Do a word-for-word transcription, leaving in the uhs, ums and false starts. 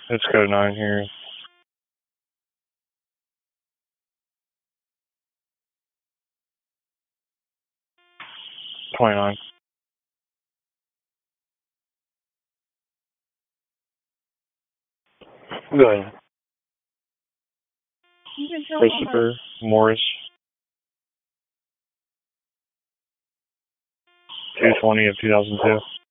It's code nine here. twenty-nine. Go ahead. Christopher Morris. two twenty of two thousand two.